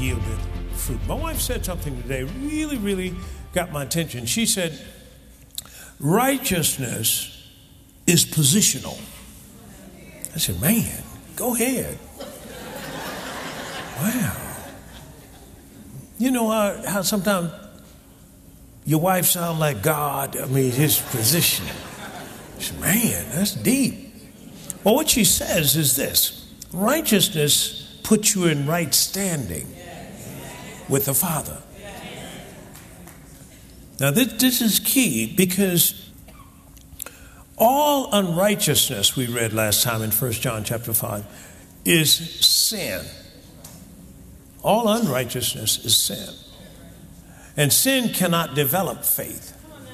yielded fruit. My wife said something today really got my attention. She said, righteousness is positional. I said, man, go ahead. Wow. You know how sometimes your wife sounds like God? I mean, his position. I said, man, that's deep. Well, what she says is this: righteousness puts you in right standing with the Father. Now, this is key, because all unrighteousness, we read last time in 1 John chapter 5, is sin. All unrighteousness is sin. And sin cannot develop faith.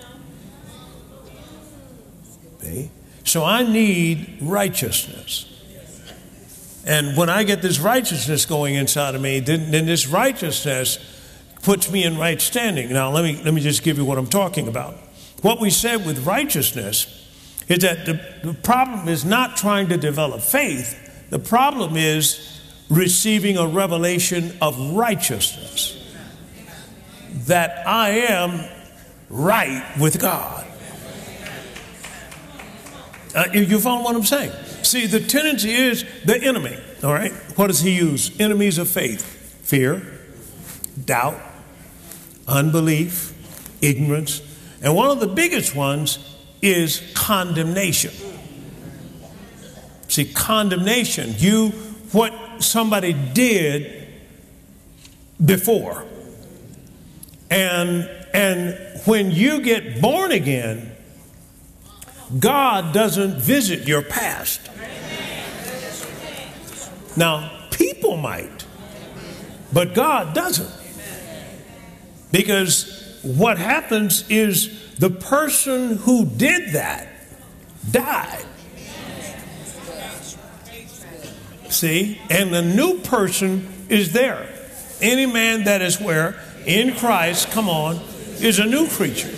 See? So I need righteousness. And when I get this righteousness going inside of me, then this righteousness puts me in right standing. Now, let me just give you what I'm talking about. What we said with righteousness is that the problem is not trying to develop faith. The problem is receiving a revelation of righteousness. That I am right with God. You follow what I'm saying? See, the tendency is the enemy, all right? What does he use? Enemies of faith. Fear, doubt, unbelief, ignorance. And one of the biggest ones is condemnation. See, condemnation, what somebody did before. And when you get born again, God doesn't visit your past. Now, people might, but God doesn't. Because what happens is the person who did that died. See? And the new person is there. Any man that is where? In Christ, come on, is a new creature.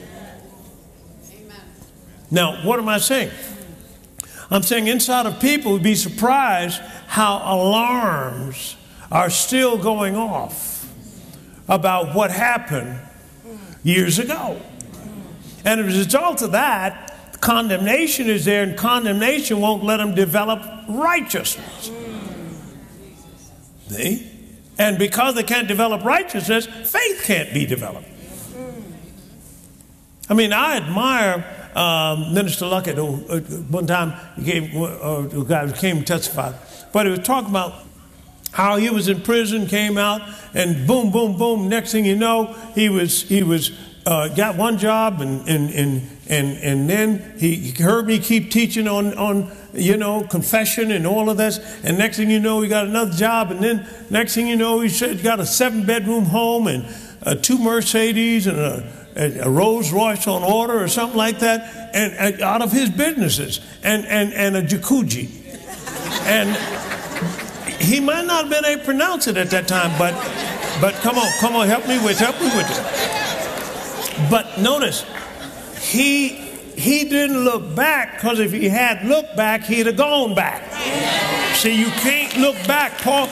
Now, what am I saying? I'm saying inside of people, would be surprised how alarms are still going off about what happened years ago. And as a result of that, condemnation is there, and condemnation won't let them develop righteousness. See? And because they can't develop righteousness, faith can't be developed. I mean, I admire Minister Luckett, who one time a guy came to testify, but he was talking about how he was in prison, came out, and boom, boom, boom. Next thing you know, he got one job, and then he heard me keep teaching on confession and all of this, and next thing you know, he got another job, and then next thing you know, he got a 7-bedroom home and 2 Mercedes and a Rolls Royce on order or something like that, and out of his businesses, and a jacuzzi. And he might not have been able to pronounce it at that time, but come on, help me with it. But notice, he didn't look back, because if he had looked back, he'd have gone back. See, you can't look back. Paul,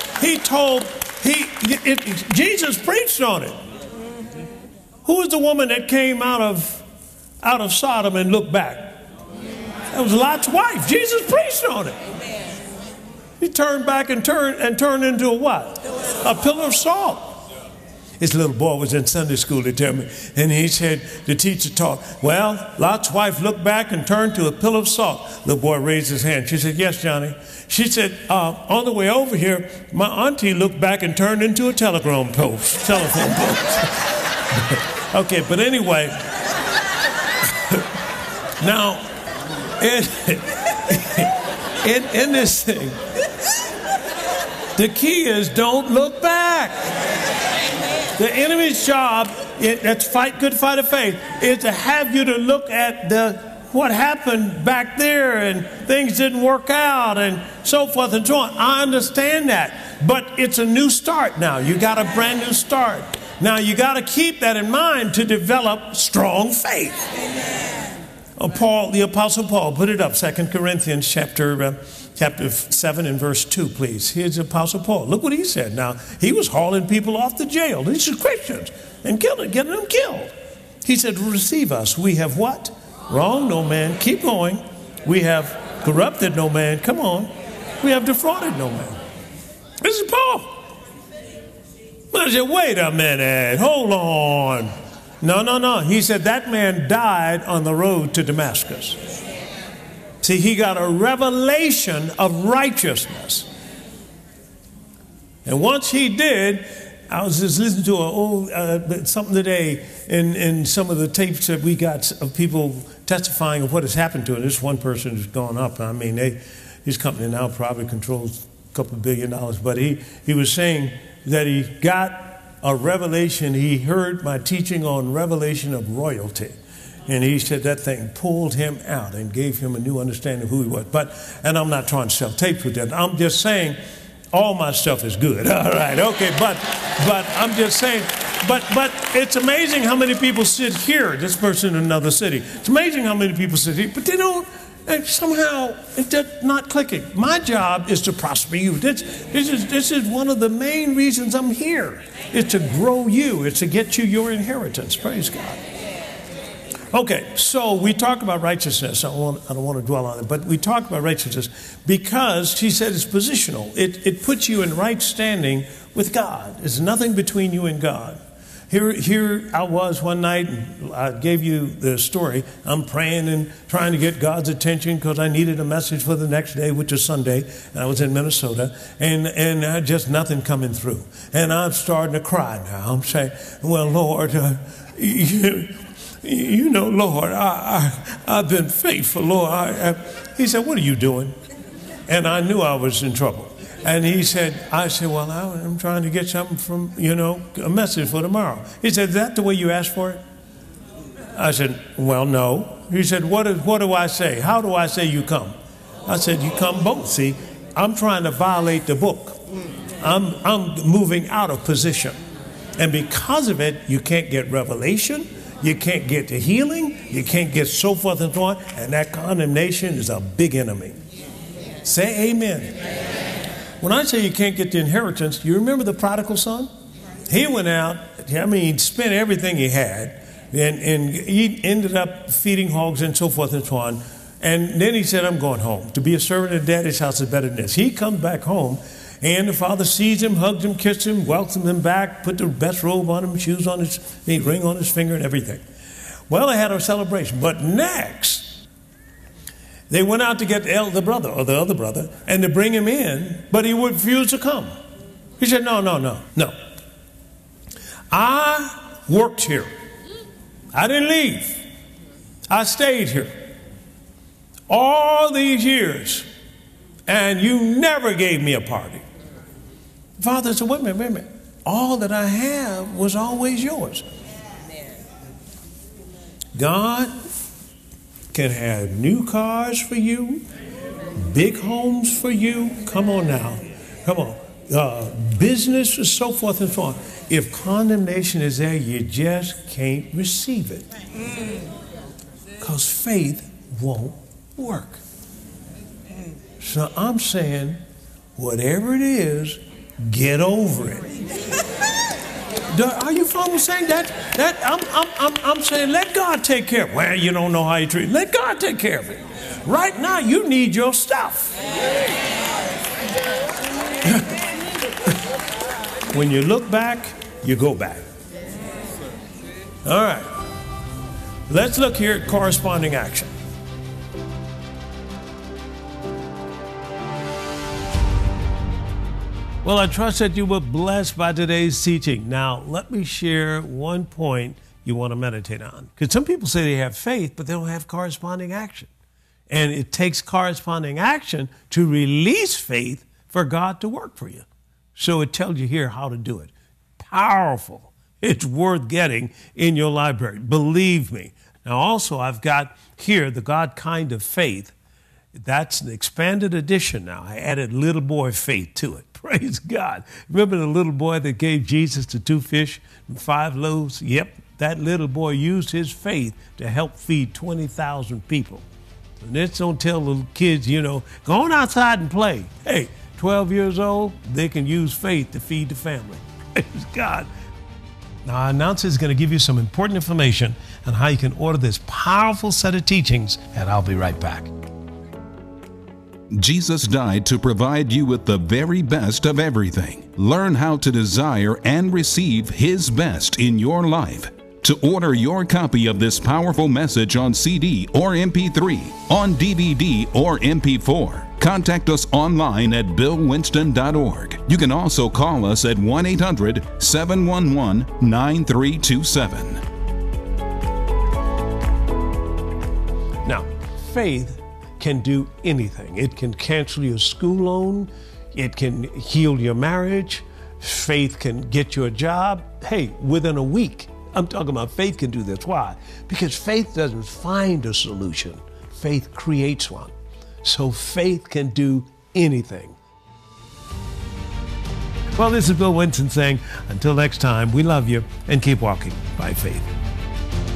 Jesus preached on it. Who was the woman that came out of Sodom and looked back? That was Lot's wife. Jesus preached on it. He turned back and turned into a what? A pillar of salt. His little boy was in Sunday school, they tell me, and he said, the teacher taught, well, Lot's wife looked back and turned to a pillar of salt. The boy raised his hand. She said, yes, Johnny. She said, on the way over here, my auntie looked back and turned into a telephone post. Okay, but anyway, now, in this thing, the key is don't look back. The enemy's job, that's good fight of faith, is to have you to look at what happened back there, and things didn't work out, and so forth and so on. I understand that, but it's a new start now. You got a brand new start. Now you got to keep that in mind to develop strong faith. The Apostle Paul put it up, 2 Corinthians chapter chapter 7 and verse 2, please. Here's the Apostle Paul. Look what he said. Now, he was hauling people off the jail. These are Christians and getting them killed. He said, receive us. We have what? Wronged no man. Keep going. We have corrupted no man. Come on. We have defrauded no man. This is Paul. I said, wait a minute. Hold on. No. He said that man died on the road to Damascus. See, he got a revelation of righteousness. And once he did, I was just listening to something today in some of the tapes that we got of people testifying of what has happened to him. This one person has gone up. I mean, his company now probably controls a couple of $1 billion. But he was saying that he got a revelation. He heard my teaching on revelation of royalty. And he said that thing pulled him out and gave him a new understanding of who he was. And I'm not trying to sell tapes with that. I'm just saying all my stuff is good. All right, okay. But I'm just saying, but it's amazing how many people sit here, this person in another city. It's amazing how many people sit here, but they don't, somehow, it's not clicking. My job is to prosper you. This is one of the main reasons I'm here. It's to grow you. It's to get you your inheritance. Praise God. Okay, so we talk about righteousness. I don't want to dwell on it, but we talk about righteousness because she said it's positional. It puts you in right standing with God. There's nothing between you and God. Here I was one night, and I gave you the story. I'm praying and trying to get God's attention because I needed a message for the next day, which is Sunday. And I was in Minnesota, and just nothing coming through. And I'm starting to cry now. I'm saying, well, Lord, you know, Lord, I've been faithful, Lord. He said, what are you doing? And I knew I was in trouble. And I said, well, I'm trying to get something from, a message for tomorrow. He said, is that the way you asked for it? I said, well, no. He said, what do I say? How do I say you come? I said, you come both. See, I'm trying to violate the book. I'm moving out of position. And because of it, you can't get revelation. You can't get the healing. You can't get so forth and so on. And that condemnation is a big enemy. Say amen. When I say you can't get the inheritance, you remember the prodigal son? He went out, he spent everything he had, and he ended up feeding hogs and so forth and so on. And then he said, I'm going home. To be a servant in daddy's house is better than this. He comes back home, and the father sees him, hugs him, kisses him, welcomes him back, put the best robe on him, shoes on his feet, ring on his finger, and everything. Well, they had a celebration. But next, they went out to get the other brother, and to bring him in, but he refused to come. He said, no. I worked here. I didn't leave. I stayed here all these years, and you never gave me a party. Father said, wait a minute. All that I have was always yours. God can have new cars for you, big homes for you. Come on now. Come on. Business and so forth and so on. If condemnation is there, you just can't receive it. Because faith won't work. So I'm saying, whatever it is, get over it. Are you following saying that? I'm saying let God take care of it. Well, you don't know how you treat it. Let God take care of it. Right now, you need your stuff. When you look back, you go back. All right. Let's look here at corresponding action. Well, I trust that you were blessed by today's teaching. Now, let me share one point you want to meditate on. Because some people say they have faith, but they don't have corresponding action. And it takes corresponding action to release faith for God to work for you. So it tells you here how to do it. Powerful. It's worth getting in your library. Believe me. Now, also, I've got here the God Kind of Faith. That's an expanded edition now. I added little boy faith to it. Praise God. Remember the little boy that gave Jesus the 2 fish and 5 loaves? Yep, that little boy used his faith to help feed 20,000 people. And let's don't tell little kids, go on outside and play. Hey, 12 years old, they can use faith to feed the family. Praise God. Now, our announcer is going to give you some important information on how you can order this powerful set of teachings, and I'll be right back. Jesus died to provide you with the very best of everything. Learn how to desire and receive His best in your life. To order your copy of this powerful message on CD or MP3, on DVD or MP4, contact us online at billwinston.org. You can also call us at 1-800-711-9327. Now, faith can do anything. It can cancel your school loan. It can heal your marriage. Faith can get you a job. Hey, within a week. I'm talking about faith can do this. Why? Because faith doesn't find a solution. Faith creates one. So faith can do anything. Well, this is Bill Winston saying, until next time, we love you and keep walking by faith.